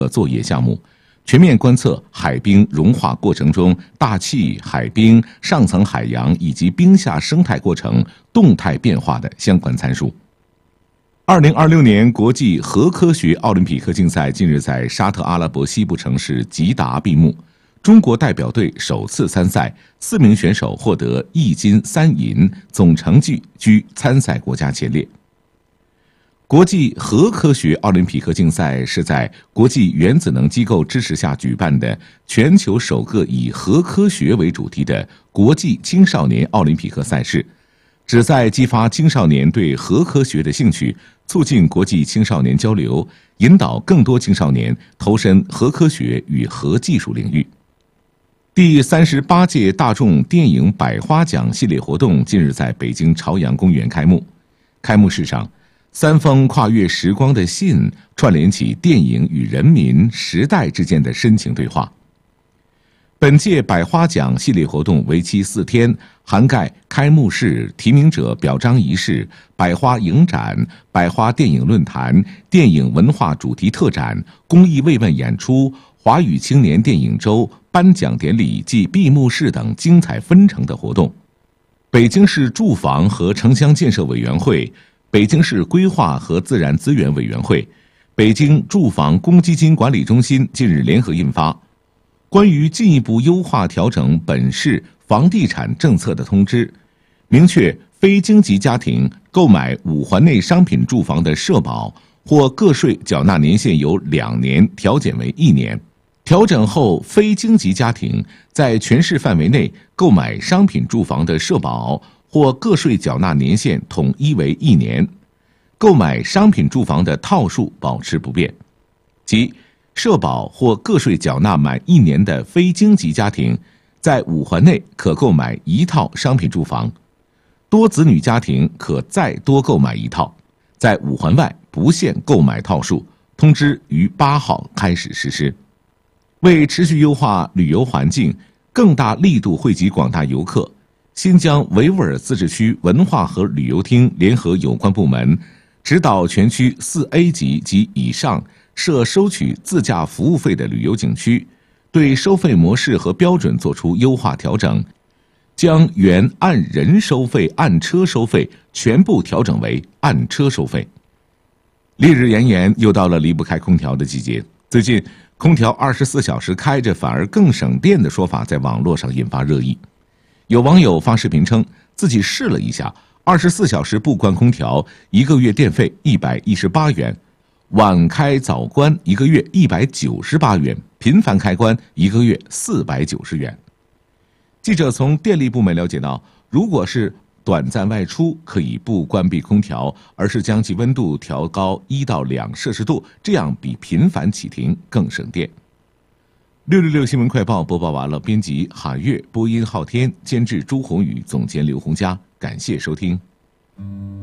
作业项目，全面观测海冰融化过程中大气、海冰、上层海洋以及冰下生态过程动态变化的相关参数。2026年国际核科学奥林匹克竞赛近日在沙特阿拉伯西部城市吉达闭幕，中国代表队首次参赛，4名选手获得1金3银，总成绩居参赛国家前列。国际核科学奥林匹克竞赛是在国际原子能机构支持下举办的全球首个以核科学为主题的国际青少年奥林匹克赛事，旨在激发青少年对核科学的兴趣，促进国际青少年交流，引导更多青少年投身核科学与核技术领域。第38届大众电影百花奖系列活动近日在北京朝阳公园开幕。开幕式上，3封跨越时光的信串联起电影与人民、时代之间的深情对话。本届百花奖系列活动为期4天，涵盖开幕式、提名者表彰仪式、百花影展、百花电影论坛、电影文化主题特展、公益慰问演出、华语青年电影周、颁奖典礼暨闭幕式等精彩纷呈的活动。北京市住房和城乡建设委员会、北京市规划和自然资源委员会、北京住房公积金管理中心近日联合印发《关于进一步优化调整本市房地产政策的通知》，明确非京籍家庭购买5环内商品住房的社保或个税缴纳年限由2年调减为1年。调整后，非京籍家庭在全市范围内购买商品住房的社保或个税缴纳年限统一为1年，购买商品住房的套数保持不变，即社保或个税缴纳满1年的非京籍家庭，在5环内可购买1套商品住房，多子女家庭可再多购买1套，在5环外不限购买套数。通知于8号开始实施。为持续优化旅游环境，更大力度惠及广大游客，新疆维吾尔自治区文化和旅游厅联合有关部门，指导全区4A 级及以上设收取自驾服务费的旅游景区，对收费模式和标准作出优化调整，将原按人收费、按车收费全部调整为按车收费。烈日炎炎，又到了离不开空调的季节。最近，空调24小时开着反而更省电的说法在网络上引发热议。有网友发视频称，自己试了一下，24小时不关空调，1个月电费118元；晚开早关1个月198元；频繁开关1个月490元。记者从电力部门了解到，如果是短暂外出，可以不关闭空调，而是将其温度调高1到2摄氏度，这样比频繁启停更省电。666新闻快报播报完了，编辑韩月，播音昊天，监制朱宏宇，总监刘洪佳，感谢收听。